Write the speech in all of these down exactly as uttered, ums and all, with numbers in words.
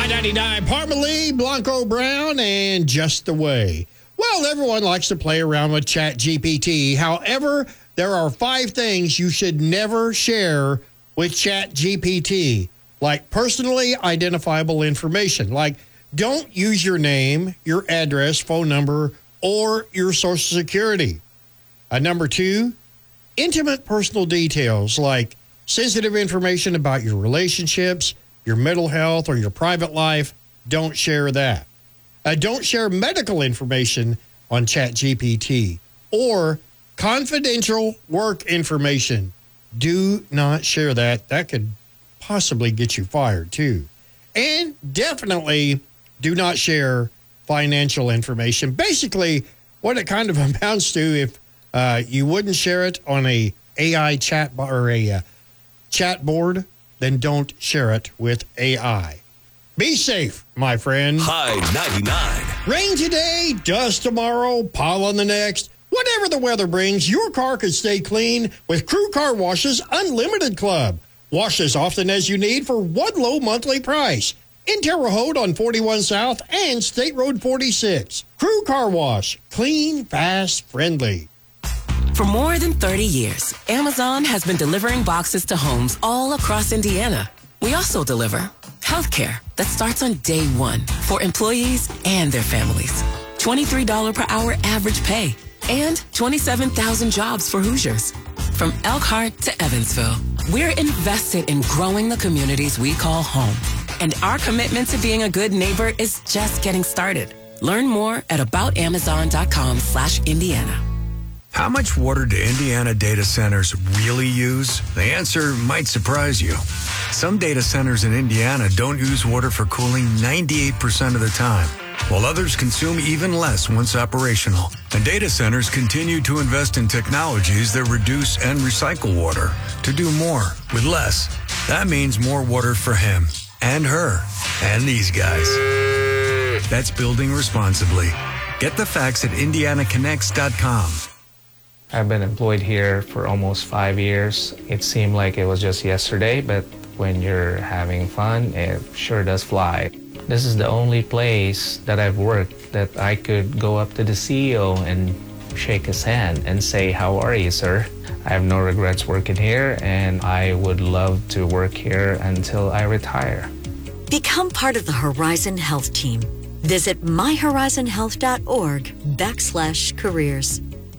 I ninety-nine, Parmalee, Blanco Brown, and Just the Way. Well, everyone likes to play around with ChatGPT. However, there are five things you should never share with ChatGPT, like personally identifiable information. Like, don't use your name, your address, phone number, or your Social Security. Uh, number two, intimate personal details like sensitive information about your relationships, your mental health, or your private life. Don't share that. Uh, don't share medical information on ChatGPT or confidential work information. Do not share that. That could possibly get you fired, too. And definitely do not share financial information. Basically, what it kind of amounts to, if uh, you wouldn't share it on a AI chat or a uh, chat board, then don't share it with A I. Be safe, my friend. High ninety-nine. Rain today, dust tomorrow, pollen the next. Whatever the weather brings, your car can stay clean with Crew Car Wash's Unlimited Club. Wash as often as you need for one low monthly price. In Terre Haute on forty-one South and State Road forty-six. Crew Car Wash. Clean, fast, friendly. For more than thirty years, Amazon has been delivering boxes to homes all across Indiana. We also deliver healthcare that starts on day one for employees and their families. twenty-three dollars per hour average pay and twenty-seven thousand jobs for Hoosiers. From Elkhart to Evansville, we're invested in growing the communities we call home. And our commitment to being a good neighbor is just getting started. Learn more at aboutamazon.com slash Indiana. How much water do Indiana data centers really use? The answer might surprise you. Some data centers in Indiana don't use water for cooling ninety-eight percent of the time, while others consume even less once operational. And data centers continue to invest in technologies that reduce and recycle water to do more with less. That means more water for him and her and these guys. That's building responsibly. Get the facts at indiana connects dot com. I've been employed here for almost five years. It seemed like it was just yesterday, but when you're having fun, it sure does fly. This is the only place that I've worked that I could go up to the C E O and shake his hand and say, "How are you, sir?" I have no regrets working here, and I would love to work here until I retire. Become part of the Horizon Health team. Visit my horizon health dot org backslash careers.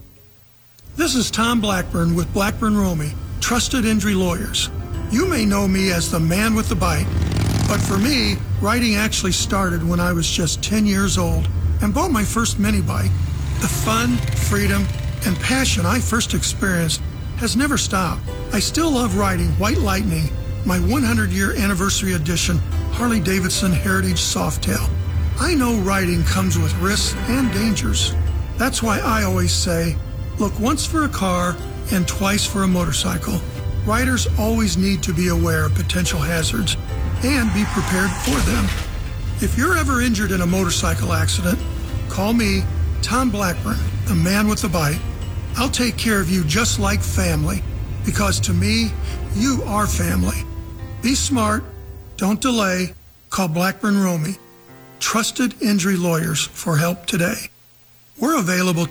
This is Tom Blackburn with Blackburn Romy, Trusted Injury Lawyers. You may know me as the man with the bite, but for me, writing actually started when I was just ten years old and bought my first mini bike. The fun, freedom, and passion I first experienced has never stopped. I still love riding White Lightning, my one hundred year anniversary edition Harley-Davidson Heritage Softail. I know riding comes with risks and dangers. That's why I always say, look once for a car and twice for a motorcycle. Riders always need to be aware of potential hazards and be prepared for them. If you're ever injured in a motorcycle accident, call me, Tom Blackburn, the man with the bite. I'll take care of you just like family, because to me, you are family. Be smart, don't delay, call Blackburn Romy. Trusted Injury Lawyers for help today. We're available